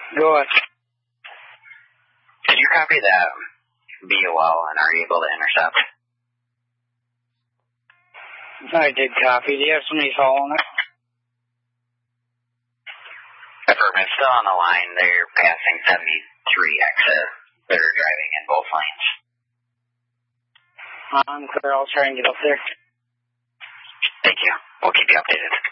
Go ahead. Did you copy that BOL and are you able to intercept? I did copy. Do you have somebody following it? Affirmative. Still on the line. They're passing 73 exit. They're driving in both lanes. I'm clear. I'll try and get up there. Thank you. We'll keep you updated.